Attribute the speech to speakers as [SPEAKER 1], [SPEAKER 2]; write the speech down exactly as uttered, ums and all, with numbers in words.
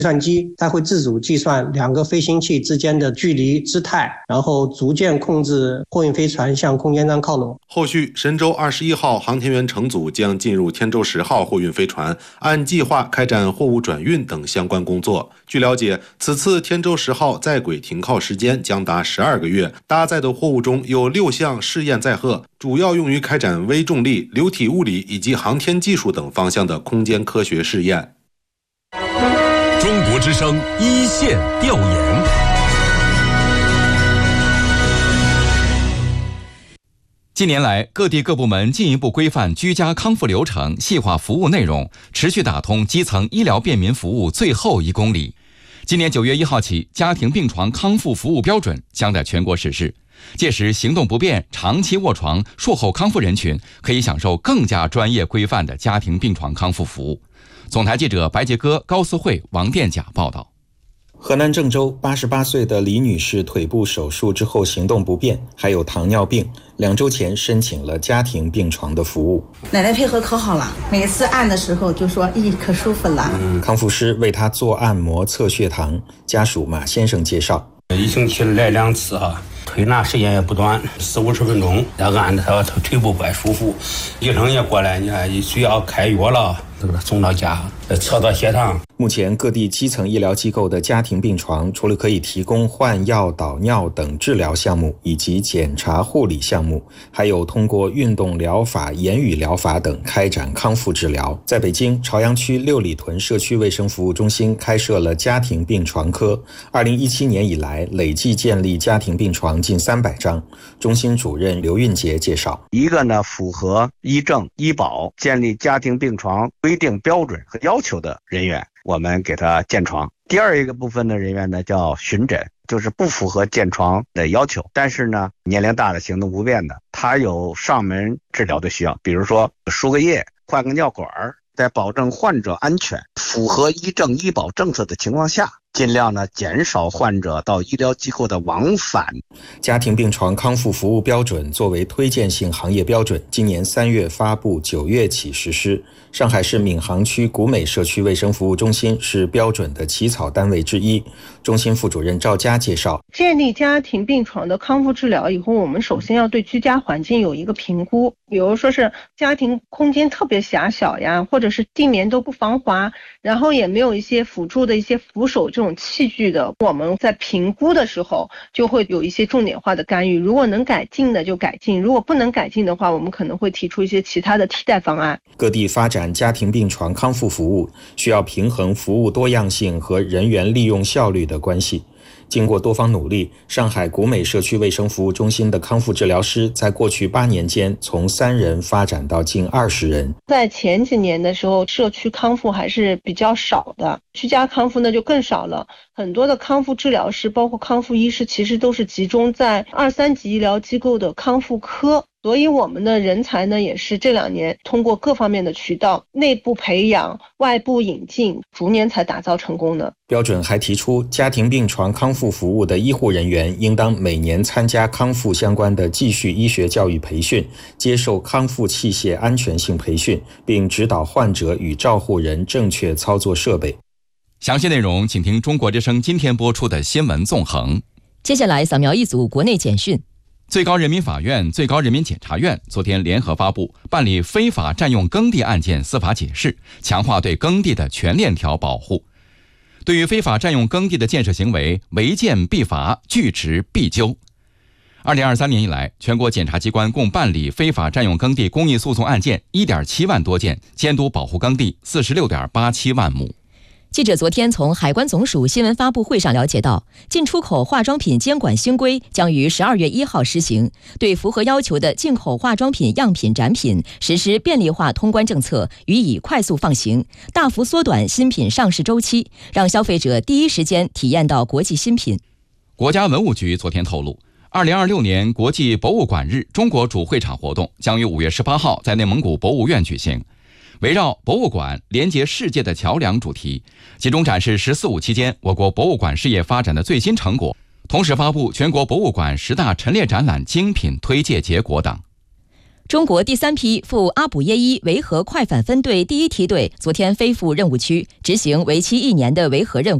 [SPEAKER 1] 计算机它会自主计算两个飞行器之间的距离、姿态，然后逐渐控制货运飞船向空间站靠拢。
[SPEAKER 2] 后续，神舟二十一号航天员乘组将进入天舟十号货运飞船，按计划开展货物转运等相关工作。据了解，此次天舟十号在轨停靠时间将达十二个月，搭载的货物中有六项试验载荷，主要用于开展微重力、流体物理以及航天技术等方向的空间科学试验。
[SPEAKER 3] 中国之声一线调研。近年来，各地各部门进一步规范居家康复流程，细化服务内容，持续打通基层医疗便民服务最后一公里。今年九月一号起，家庭病床康复服务标准将在全国实施。届时，行动不便、长期卧床、术后康复人群可以享受更加专业规范的家庭病床康复服务。总台记者白杰哥、高思慧、王殿甲报道。
[SPEAKER 4] 河南郑州八十八岁的李女士腿部手术之后行动不便，还有糖尿病，两周前申请了家庭病床的服务。
[SPEAKER 5] 奶奶配合可好了，每次按的时候就说咦可舒服了。
[SPEAKER 4] 嗯、康复师为她做按摩测血糖，家属马先生介绍，
[SPEAKER 6] 一星期来两次哈，推拿时间也不短，四五十分钟，要按着他腿部怪舒服，医生也过来，你看需要开药了，送到家测到血糖。
[SPEAKER 4] 目前各地基层医疗机构的家庭病床除了可以提供换药、导尿等治疗项目以及检查护理项目，还有通过运动疗法、言语疗法等开展康复治疗。在北京朝阳区六里屯社区卫生服务中心开设了家庭病床科，二零一七年以来累计建立家庭病床近三百张。中心主任刘运杰介绍，
[SPEAKER 7] 一个呢符合医政医保建立家庭病床规定标准和要求的人员，我们给他建床。第二一个部分的人员呢叫巡诊，就是不符合建床的要求，但是呢年龄大的、行动不便的，他有上门治疗的需要，比如说输个液、换个尿管，在保证患者安全、符合医政医保政策的情况下，尽量呢减少患者到医疗机构的往返。
[SPEAKER 4] 家庭病床康复服务标准作为推荐性行业标准，今年三月发布，九月起实施。上海市闵行区古美社区卫生服务中心是标准的起草单位之一。中心副主任赵佳介绍，
[SPEAKER 8] 建立家庭病床的康复治疗以后，我们首先要对居家环境有一个评估，比如说是家庭空间特别狭小呀，或者是地面都不防滑，然后也没有一些辅助的一些扶手这种器具的，我们在评估的时候就会有一些重点化的干预，如果能改进的就改进，如果不能改进的话，我们可能会提出一些其他的替代方案。
[SPEAKER 4] 各地发展家庭病床康复服务需要平衡服务多样性和人员利用效率的关系。经过多方努力，上海古美社区卫生服务中心的康复治疗师在过去八年间从三人发展到近二十人。
[SPEAKER 8] 在前几年的时候，社区康复还是比较少的，居家康复呢就更少了。很多的康复治疗师，包括康复医师，其实都是集中在二三级医疗机构的康复科。所以我们的人才呢，也是这两年通过各方面的渠道，内部培养、外部引进，逐年才打造成功的。
[SPEAKER 4] 标准还提出，家庭病床康复服务的医护人员应当每年参加康复相关的继续医学教育培训，接受康复器械安全性培训，并指导患者与照护人正确操作设备。
[SPEAKER 3] 详细内容请听中国之声今天播出的新闻纵横。
[SPEAKER 9] 接下来扫描一组国内简讯。
[SPEAKER 3] 最高人民法院、最高人民检察院昨天联合发布办理非法占用耕地案件司法解释，强化对耕地的全链条保护。对于非法占用耕地的建设行为，违建必罚，据职必究。二零二三年以来，全国检察机关共办理非法占用耕地公益诉讼案件 一点七万多件，监督保护耕地 四十六点八七万亩。
[SPEAKER 9] 记者昨天从海关总署新闻发布会上了解到，进出口化妆品监管新规将于十二月一号施行，对符合要求的进口化妆品样品展品实施便利化通关政策，予以快速放行，大幅缩短新品上市周期，让消费者第一时间体验到国际新品。
[SPEAKER 3] 国家文物局昨天透露，二零二六年国际博物馆日中国主会场活动将于五月十八号在内蒙古博物院举行。围绕博物馆连接世界的桥梁主题，集中展示十四五期间我国博物馆事业发展的最新成果，同时发布全国博物馆十大陈列展览精品推介结果等。
[SPEAKER 9] 中国第三批赴阿卜耶伊维和快反分队第一梯队昨天飞赴任务区，执行为期一年的维和任务。